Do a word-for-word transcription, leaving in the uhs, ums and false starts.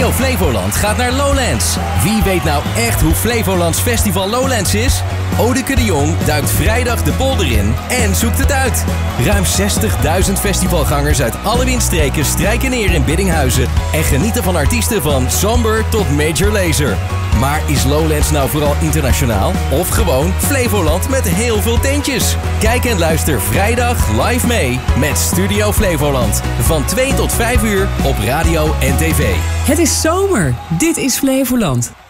Studio Flevoland gaat naar Lowlands. Wie weet nou echt hoe Flevolands Festival Lowlands is? Odeke de Jong duikt vrijdag de polder in en zoekt het uit. Ruim zestigduizend festivalgangers uit alle windstreken strijken neer in Biddinghuizen en genieten van artiesten van Somber tot Major Lazer. Maar is Lowlands nou vooral internationaal? Of gewoon Flevoland met heel veel tentjes? Kijk en luister vrijdag live mee met Studio Flevoland. Van twee tot vijf uur op radio en tv. Het is zomer. Dit is Flevoland.